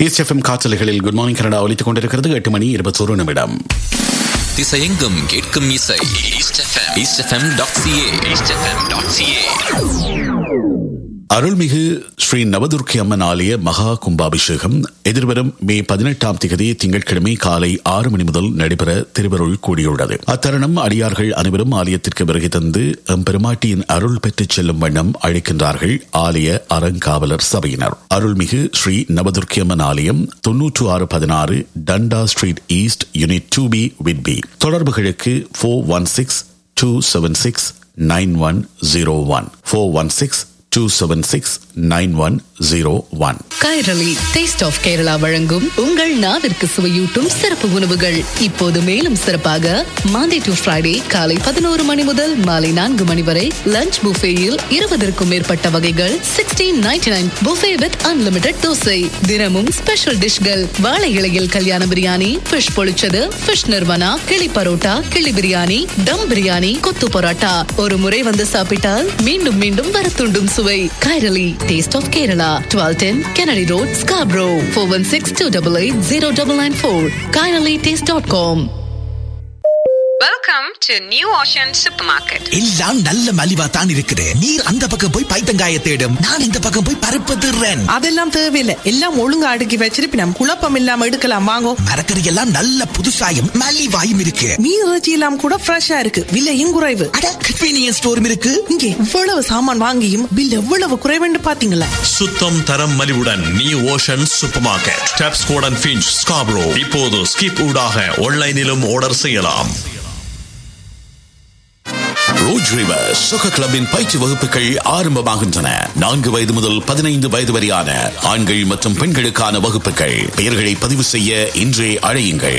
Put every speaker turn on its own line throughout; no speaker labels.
East FM காற்றலைகளில் good morning Canada ஒலித்துக் கொண்டிருக்கிறது. 8:21.
திசையெங்கும் கேட்கும் இசை eastfm.ca.
அருள்மிகு ஸ்ரீ நவதுர்க்கி அம்மன் ஆலய மகா கும்பாபிஷேகம் எதிர்வரும் மே 18 திங்கட்கிழமை காலை 6 மணி முதல் நடைபெற திருவருள் கூடியுள்ளது. அத்தருணம் அடியார்கள் அனைவரும் ஆலயத்திற்கு வருகை தந்து எம்பெருமாட்டியின் அருள் பெற்றுச் செல்லும் வண்ணம் அழைக்கின்றார்கள் ஆலய அறங்காவலர் சபையினர். அருள்மிகு ஸ்ரீ நவதுர்க்கி அம்மன் ஆலயம் 9616 டண்டா street east, unit 2B Whitby. தொடர்புகளுக்கு 416-276-9101 416-276-9101.
கைரளி டேஸ்ட் ஆஃப் கேரளா வழங்கும் உங்கள் நாவிற்கு சுவையூட்டும் சிறப்பு உணவுகள் இப்போது மேலும் சிறப்பாக மாண்டே டு ஃப்ரைடே காலை 11 மணி முதல் மாலை 4 மணி வரை லஞ்ச் புஃபேயில் 20க்கும் மேற்பட்ட வகைகள் 16.99 புஃபே வித் அன்லிமிடெட் தோசை. தினமும் ஸ்பெஷல் டிஷ்கள் வாழை இலையில் கல்யாண பிரியாணி, ஃபிஷ் பொழிச்சது, ஃபிஷ் நிர்வனா, கிளி பரோட்டா, கிளி பிரியாணி, தம் பிரியாணி, கொத்து பரோட்டா. ஒரு முறை வந்து சாப்பிட்டால் மீண்டும் மீண்டும் வர தூண்டும் சுவை. Kairali taste of Kerala, 1210 Kennedy Road, Scarborough, 416-288-0994, KairaliTaste.com.
Welcome to New Ocean Supermarket.
எல்லாம் நல்ல மலிவா தான் இருக்குது. நீர் அந்த பக்கம் போய் பைத்தங்காய தேடும், நான் இந்த பக்கம் போய் பருப்பு திருறேன்.
அதெல்லாம் தேவையில்லை, எல்லாம் ஒழுங்கா அடுக்கி வச்சிருப்பி நம்ம குழப்பம் இல்லாம எடுக்கலாம். வாங்கோ.
மரக்கறி எல்லாம் நல்ல புதுசாயும் மலிவாயும் இருக்கு.
மீன் இறைச்சி எல்லாம் கூட ஃப்ரெஷ்ஷா இருக்கு, விலையும் குறைவு.
அட கன்வீனியன்ஸ் ஸ்டோரும் இருக்கு.
இங்கே இவ்வளவு சாமான் வாங்கியும் பில் எவ்வளவு குறைவுன்னு பாத்தீங்களா?
சுத்தம் தரம் மலிவுடன் new ocean super market, Tapscott and Finch, Scarborough. இப்போது ஸ்கிப் ஊடாக ஆன்லைனிலும் ஆர்டர் செய்யலாம்.
ரோஜ் ரிவர் சொக்கர் கிளப்பின் பயிற்சி வகுப்புகள் ஆரம்பமாகின்றன. 4 வயது முதல் 15 வயது வரையான ஆண்கள் மற்றும் பெண்களுக்கான வகுப்புகள். பெயர்களை பதிவு செய்ய இன்றே அழையுங்கள்.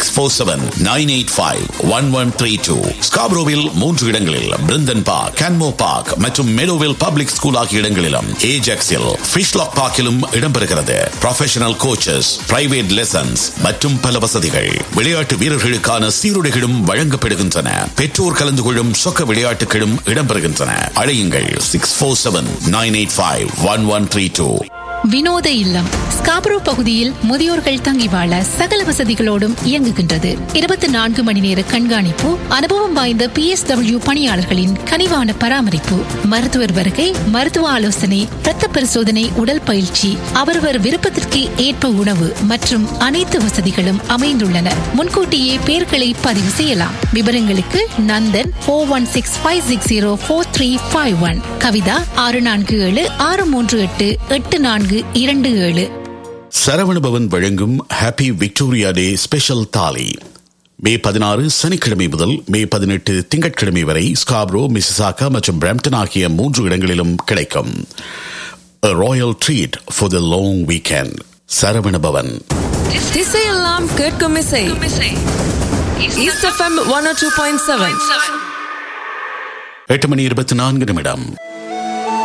647-985-1132. ஸ்கார்பரோவில் 3 இடங்களில், பிருந்தன் பார்க், கேன்மோ பார்க் மற்றும் மெடோவில் பப்ளிக் ஸ்கூல் ஆகிய இடங்களிலும், ஏஜாக்ஸில், ஃபிஷ்லாக் பார்க்கிலும் இடம்பெறுகிறது. ப்ரொஃபஷனல் கோச்சஸ், பிரைவேட் லெசன்ஸ் மற்றும் பல வசதிகள். விளையாட்டு வீரர்களுக்கான சீருடைகளும் வழங்கப்படுகின்றன. பெற்றோர் கலந்து கொள்ளும் சொக்க விளையாட்டுகளும் இடம்பெறுகின்றன. அழையுங்கள் 647-985-1132.
வினோத இல்லம் ஸ்கார்பரோ பகுதியில் முதியோர்கள் தங்கி வாழ சகல வசதிகளோடும் இயங்குகின்றது. 24 மணி நேர கண்காணிப்பு, அனுபவம் வாய்ந்த PSW பணியாளர்களின் கனிவான பராமரிப்பு, மருத்துவர் வருகை, மருத்துவ ஆலோசனை, இரத்த பரிசோதனை, உடல் பயிற்சி, அவரவர் விருப்பத்திற்கு ஏற்ப உணவு மற்றும் அனைத்து வசதிகளும் அமைந்துள்ளன. முன்கூட்டியே பெயர்களை பதிவு செய்யலாம். விவரங்களுக்கு நந்தன் 416-560-4351, கவிதா 647-638-8427.
சரவணபவன் வழங்கும் ஹாப்பி விக்டோரியா டே ஸ்பெஷல் தாலி மே 16 சனிக்கிழமை முதல் மே 18 திங்கட்கிழமை வரை ஸ்கார்பரோ, மிசிசாகா மற்றும் பிரம்ப்டன் ஆகிய 3 இடங்களிலும் கிடைக்கும். A royal treat for the long weekend. Saravana Bhavan.
திசையெல்லாம் கேட்கும் இசை ஈஸ்ட் எஃப்எம் 102.7.
8:24.